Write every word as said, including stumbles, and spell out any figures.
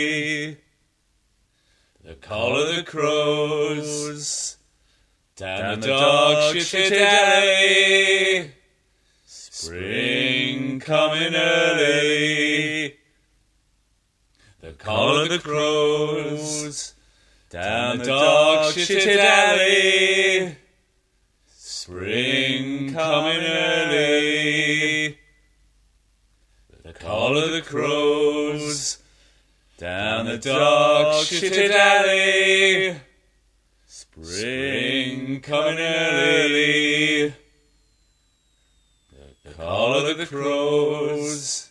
The call of the crows down the dark shitty alley. Spring coming early. The call of the crows down the dark shitty alley. Spring coming early. The call of the crows down the dark shitty alley. Spring coming early. The call of the crows